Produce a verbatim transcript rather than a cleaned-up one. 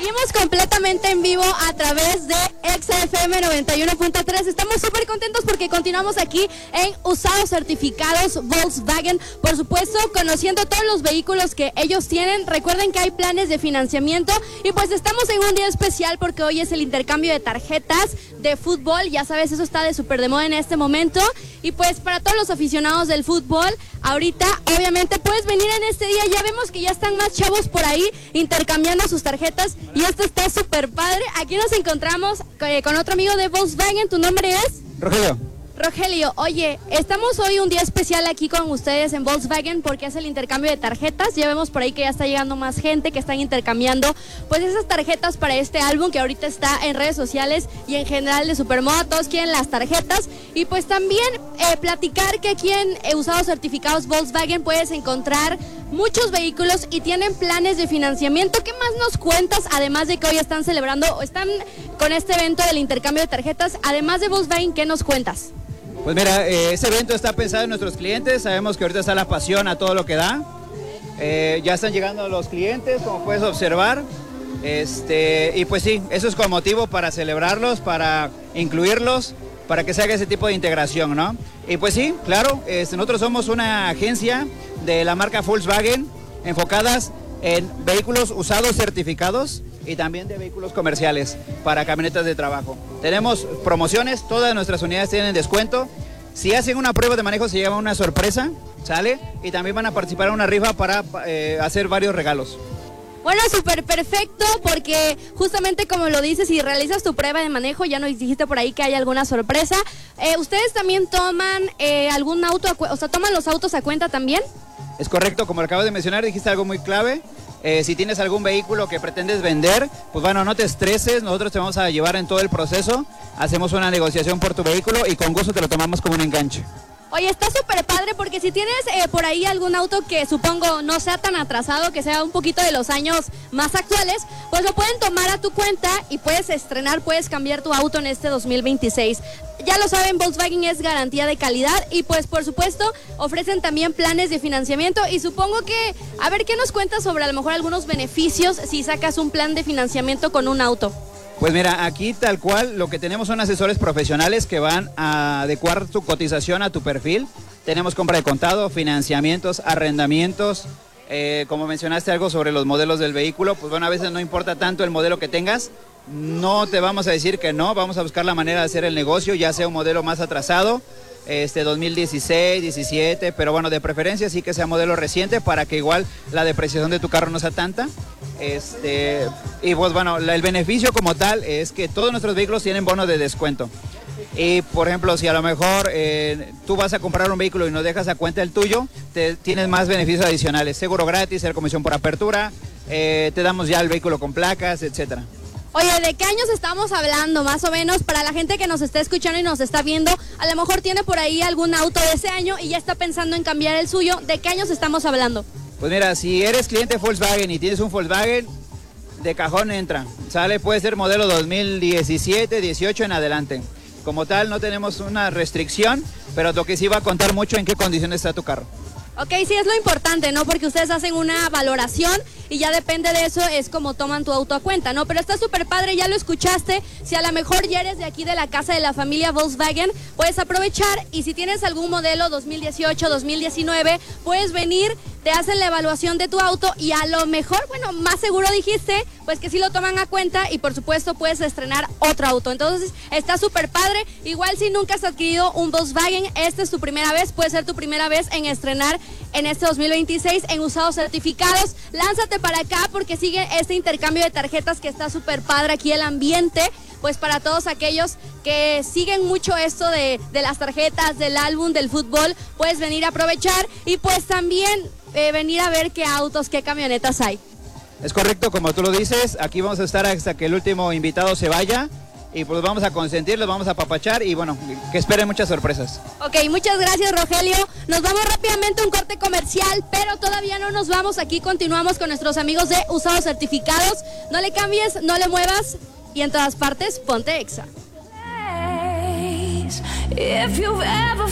Seguimos completamente en vivo a través de Exa F M noventa y uno punto tres. Estamos súper contentos porque continuamos aquí en Usados Certificados Volkswagen. Por supuesto, conociendo todos los vehículos que ellos tienen. Recuerden que hay planes de financiamiento y pues estamos en un día especial porque hoy es el intercambio de tarjetas de fútbol. Ya sabes, eso está de súper de moda en este momento. Y pues para todos los aficionados del fútbol, ahorita obviamente puedes venir en este día. Ya vemos que ya están más chavos por ahí intercambiando sus tarjetas y esto está súper padre. Aquí nos encontramos eh, con otro amigo de Volkswagen. ¿Tu nombre es? Rogelio. Rogelio, oye, estamos hoy un día especial aquí con ustedes en Volkswagen porque es el intercambio de tarjetas. Ya vemos por ahí que ya está llegando más gente que están intercambiando pues esas tarjetas para este álbum que ahorita está en redes sociales y en general de Supermoda. Todos quieren las tarjetas y pues también eh, platicar que aquí en eh, Usados Certificados Volkswagen puedes encontrar muchos vehículos y tienen planes de financiamiento. ¿Qué más nos cuentas? Además de que hoy están celebrando o están con este evento del intercambio de tarjetas, además de Volkswagen, ¿qué nos cuentas? Pues mira, eh, ese evento está pensado en nuestros clientes. Sabemos que ahorita está la pasión a todo lo que da. Eh, ya están llegando los clientes, como puedes observar. Este, y pues sí, eso es con motivo para celebrarlos, para incluirlos, para que se haga ese tipo de integración, ¿no? Y pues sí, claro, este, nosotros somos una agencia de la marca Volkswagen enfocadas en vehículos usados certificados y también de vehículos comerciales para camionetas de trabajo. Tenemos promociones, todas nuestras unidades tienen descuento. Si hacen una prueba de manejo se lleva una sorpresa, ¿sale? Y también van a participar en una rifa para eh, hacer varios regalos. Bueno, súper perfecto, porque justamente como lo dices, si realizas tu prueba de manejo, ya nos dijiste por ahí que hay alguna sorpresa. Eh, ¿Ustedes también toman eh, algún auto, o sea, toman los autos a cuenta también? Es correcto, como lo acabas de mencionar, dijiste algo muy clave. Eh, si tienes algún vehículo que pretendes vender, pues bueno, no te estreses, nosotros te vamos a llevar en todo el proceso, hacemos una negociación por tu vehículo y con gusto te lo tomamos como un enganche. Oye, está súper padre porque si tienes eh, por ahí algún auto que supongo no sea tan atrasado, que sea un poquito de los años más actuales, pues lo pueden tomar a tu cuenta y puedes estrenar, puedes cambiar tu auto en este dos mil veintiséis. Ya lo saben, Volkswagen es garantía de calidad y pues por supuesto ofrecen también planes de financiamiento y supongo que, a ver, ¿qué nos cuentas sobre a lo mejor algunos beneficios si sacas un plan de financiamiento con un auto? Pues mira, aquí tal cual lo que tenemos son asesores profesionales que van a adecuar tu cotización a tu perfil. Tenemos compra de contado, financiamientos, arrendamientos. Eh, como mencionaste algo sobre los modelos del vehículo, pues bueno, a veces no importa tanto el modelo que tengas. No te vamos a decir que no, vamos a buscar la manera de hacer el negocio, ya sea un modelo más atrasado, este dos mil dieciséis, diecisiete, pero bueno, de preferencia sí que sea modelo reciente para que igual la depreciación de tu carro no sea tanta. Este, y pues bueno, la, el beneficio como tal es que todos nuestros vehículos tienen bono de descuento. Y por ejemplo, si a lo mejor eh, tú vas a comprar un vehículo y no dejas a cuenta el tuyo, te, tienes más beneficios adicionales, seguro gratis, ser comisión por apertura, eh, te damos ya el vehículo con placas, etcétera. Oye, ¿de qué años estamos hablando más o menos? Para la gente que nos está escuchando y nos está viendo, a lo mejor tiene por ahí algún auto de ese año y ya está pensando en cambiar el suyo. ¿De qué años estamos hablando? Pues mira, si eres cliente Volkswagen y tienes un Volkswagen, de cajón entra. Sale, puede ser modelo dos mil diecisiete, dieciocho en adelante. Como tal, no tenemos una restricción, pero lo que sí va a contar mucho en qué condiciones está tu carro. Ok, sí, es lo importante, ¿no? Porque ustedes hacen una valoración y ya depende de eso, es como toman tu auto a cuenta, ¿no? Pero está súper padre, ya lo escuchaste. Si a lo mejor ya eres de aquí de la casa de la familia Volkswagen, puedes aprovechar y si tienes algún modelo dos mil dieciocho, dos mil diecinueve, puedes venir, te hacen la evaluación de tu auto y a lo mejor, bueno, más seguro dijiste, pues que sí lo toman a cuenta y por supuesto puedes estrenar otro auto. Entonces está súper padre. Igual si nunca has adquirido un Volkswagen, esta es tu primera vez, puede ser tu primera vez en estrenar en este dos mil veintiséis en Usados Certificados. Lánzate para acá porque sigue este intercambio de tarjetas que está súper padre aquí el ambiente. Pues para todos aquellos que siguen mucho esto de, de las tarjetas, del álbum, del fútbol, puedes venir a aprovechar y pues también eh, venir a ver qué autos, qué camionetas hay. Es correcto, como tú lo dices, aquí vamos a estar hasta que el último invitado se vaya y pues vamos a consentir, los vamos a apapachar y bueno, que esperen muchas sorpresas. Ok, muchas gracias Rogelio, nos vamos rápidamente a un corte comercial, pero todavía no nos vamos, aquí continuamos con nuestros amigos de Usados Certificados, no le cambies, no le muevas y en todas partes ponte Exa.